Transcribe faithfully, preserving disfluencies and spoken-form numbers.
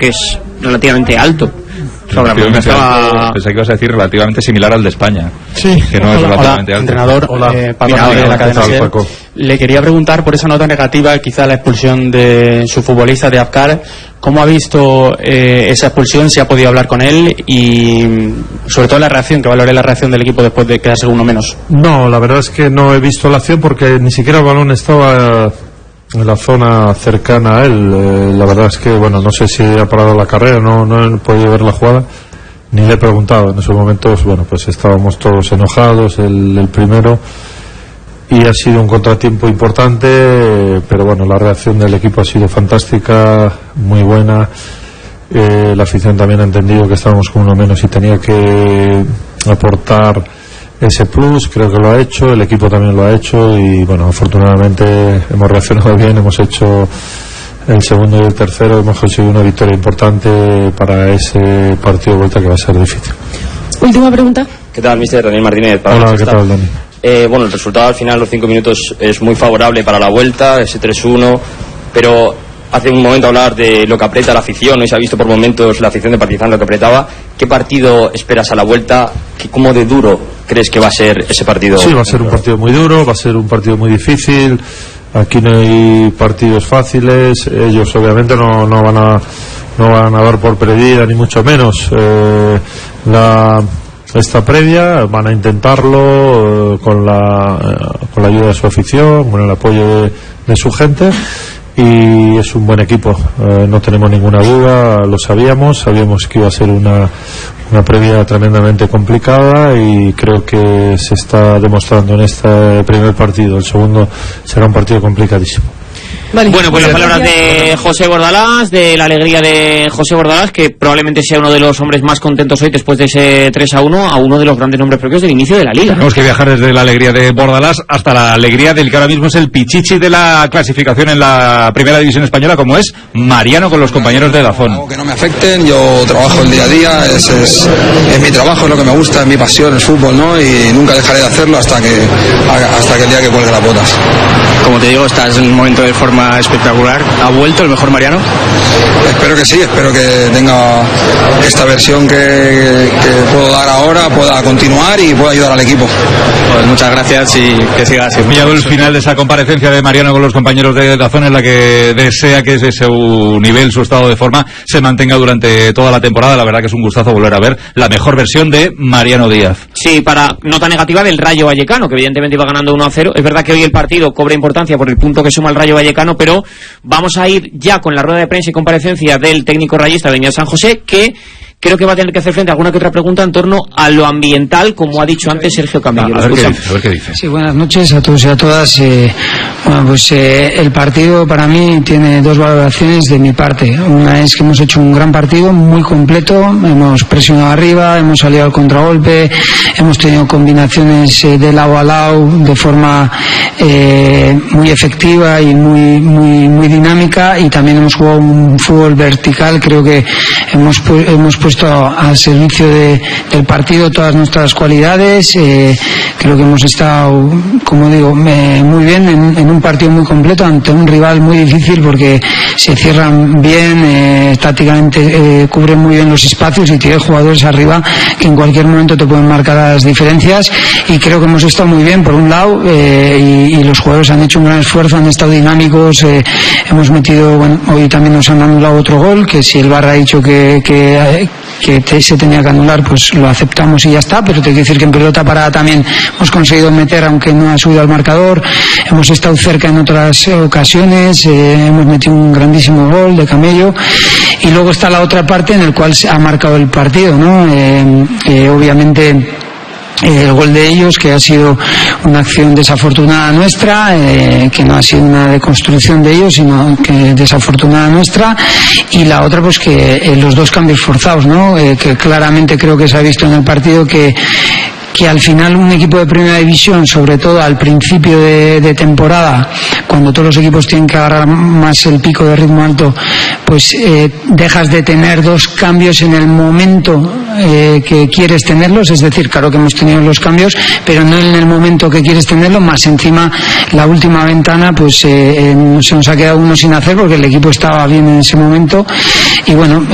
que es relativamente alto. Relativamente estaba... Pensé que ibas a decir relativamente similar al de España. Sí. Que no hola, es relativamente hola, alto. Entrenador, hola. Eh, Paco Mira, de la cadena SER. Paco. Le quería preguntar por esa nota negativa, quizá la expulsión de su futbolista, de Abkar. ¿Cómo ha visto eh, esa expulsión? ¿Si ha podido hablar con él? Y sobre todo la reacción, que valore la reacción del equipo después de quedarse uno menos. No, la verdad es que no he visto la acción porque ni siquiera el balón estaba en la zona cercana a él. Eh, la verdad es que, bueno, no sé si ha parado la carrera, no, no he podido ver la jugada, ni le he preguntado. En esos momentos, bueno, pues estábamos todos enojados, el, el primero, y ha sido un contratiempo importante, eh, pero bueno, la reacción del equipo ha sido fantástica, muy buena. Eh, la afición también ha entendido que estábamos con uno menos y tenía que aportar ese plus, creo que lo ha hecho, el equipo también lo ha hecho y bueno, afortunadamente hemos reaccionado bien, hemos hecho el segundo y el tercero, hemos conseguido una victoria importante para ese partido de vuelta que va a ser difícil. Última pregunta. ¿Qué tal, mister Daniel Martínez? Para Hola, ¿qué tal, Dani? Eh, bueno, el resultado al final, los cinco minutos, es muy favorable para la vuelta, ese tres uno, pero hace un momento hablar de lo que aprieta la afición, ¿no? Y se ha visto por momentos la afición de Partizan lo que apretaba. ¿Qué partido esperas a la vuelta? ¿Cómo de duro crees que va a ser ese partido? Sí, va a ser un partido muy duro, va a ser un partido muy difícil. Aquí no hay partidos fáciles. Ellos obviamente no, no van a no van a dar por perdida ni mucho menos eh, la esta previa. Van a intentarlo eh, con la eh, con la ayuda de su afición, con el apoyo de, de su gente. Y es un buen equipo, eh, no tenemos ninguna duda, lo sabíamos, sabíamos que iba a ser una, una previa tremendamente complicada y creo que se está demostrando en este primer partido. El segundo será un partido complicadísimo. Vale. Bueno, pues las palabras de José Bordalás, de la alegría de José Bordalás, que probablemente sea uno de los hombres más contentos hoy después de ese tres a uno a uno de los grandes nombres propios del inicio de la Liga. Tenemos que viajar desde la alegría de Bordalás hasta la alegría del que ahora mismo es el pichichi de la clasificación en la primera división española, como es Mariano con los compañeros de Dazón. Que no me afecten, yo trabajo el día a día, es, es, es mi trabajo, es lo que me gusta, es mi pasión, el fútbol, ¿no? Y nunca dejaré de hacerlo hasta que, hasta que el día que cuelgue las botas. Como te digo, estás en un momento de forma espectacular. ¿Ha vuelto el mejor Mariano? Espero que sí, espero que tenga esta versión que, que puedo dar ahora, pueda continuar y pueda ayudar al equigo. Pues muchas gracias y que siga así. Pillado el final de esa comparecencia de Mariano con los compañeros de Dazón, en la que desea que ese su nivel, su estado de forma se mantenga durante toda la temporada. La verdad que es un gustazo volver a ver la mejor versión de Mariano Díaz. Sí, para nota negativa del Rayo Vallecano, que evidentemente iba ganando uno a cero. Es verdad que hoy el partido cobra importancia por el punto que suma el Rayo Vallecano, pero vamos a ir ya con la rueda de prensa y comparecencia del técnico rayista de San José, que creo que va a tener que hacer frente a alguna que otra pregunta en torno a lo ambiental, como ha dicho antes Sergio Camillo. A, a, ver, qué dice, a ver qué dice. Sí, buenas noches a todos y a todas. Eh, bueno, pues eh, el partido para mí tiene dos valoraciones de mi parte. Una es que hemos hecho un gran partido, muy completo, hemos presionado arriba, hemos salido al contragolpe, hemos tenido combinaciones eh, de lado a lado de forma eh, muy efectiva y muy, muy, muy dinámica, y también hemos jugado un fútbol vertical. Creo que hemos, pu- hemos puesto al servicio de, del partido todas nuestras cualidades. Eh, creo que hemos estado, como digo, me, muy bien en, en un partido muy completo ante un rival muy difícil, porque se cierran bien, eh, tácticamente eh, cubren muy bien los espacios y tiene jugadores arriba que en cualquier momento te pueden marcar las diferencias, y creo que hemos estado muy bien por un lado, eh, y, y los jugadores han hecho un gran esfuerzo, han estado dinámicos, eh, hemos metido, bueno, hoy también nos han anulado otro gol, que si el V A R ha dicho que, que que te, se tenía que anular, pues lo aceptamos y ya está, pero te quiero decir que en pelota parada también hemos conseguido meter, aunque no ha subido al marcador, hemos estado cerca en otras ocasiones, eh, hemos metido un grandísimo gol de Camello, y luego está la otra parte en la cual se ha marcado el partido, ¿no? Eh, eh, obviamente el gol de ellos, que ha sido una acción desafortunada nuestra, eh, que no ha sido una deconstrucción de ellos, sino que desafortunada nuestra, y la otra pues que eh, los dos cambios forzados, ¿no? Eh, que claramente creo que se ha visto en el partido que que al final un equipo de primera división, sobre todo al principio de, de temporada, cuando todos los equipos tienen que agarrar más el pico de ritmo alto, pues eh, dejas de tener dos cambios en el momento eh, que quieres tenerlos, es decir, claro que hemos tenido los cambios, pero no en el momento que quieres tenerlos, más encima la última ventana pues eh, eh, se nos ha quedado uno sin hacer porque el equipo estaba bien en ese momento, y bueno,